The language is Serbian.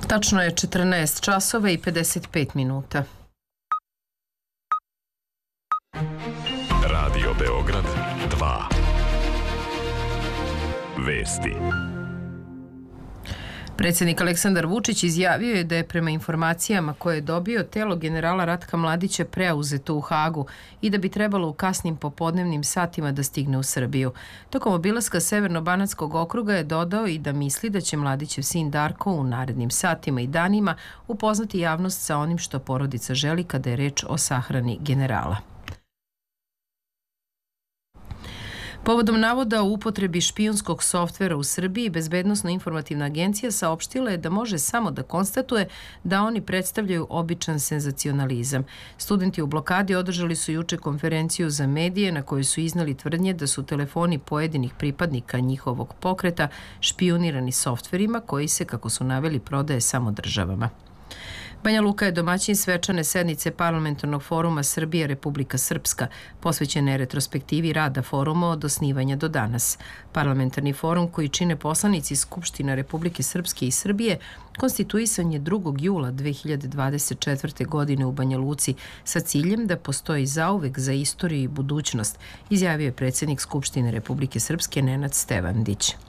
Tačno je 14 časova i 55 minuta. Radio Beograd 2. Vesti. Predsjednik Aleksandar Vučić izjavio je da je prema informacijama koje je dobio telo generala Ratka Mladića preuzeto u Hagu i da bi trebalo u kasnim popodnevnim satima da stigne u Srbiju. Tokom obilaska Severno-banatskog okruga je dodao i da misli da će Mladićev sin Darko u narednim satima i danima upoznati javnost sa onim što porodica želi kada je reč o sahrani generala. Povodom navoda o upotrebi špijunskog softvera u Srbiji, Bezbednosno-informativna agencija saopštila je da može samo da konstatuje da oni predstavljaju običan senzacionalizam. Studenti u blokadi održali su juče konferenciju za medije na kojoj su iznali tvrdnje da su telefoni pojedinih pripadnika njihovog pokreta špijunirani softverima koji se, kako su naveli, prodaje samo državama. Banja Luka je domaćin svečane sednice Parlamentarnog foruma Srbija-Republika Srpska, posvećene retrospektivi rada foruma od osnivanja do danas. Parlamentarni forum, koji čine poslanici Skupština Republike Srpske i Srbije, konstituisan je 2. jula 2024. godine u Banja Luci sa ciljem da postoji zauvek za istoriju i budućnost, izjavio je predsjednik Skupštine Republike Srpske Nenad Stevandić.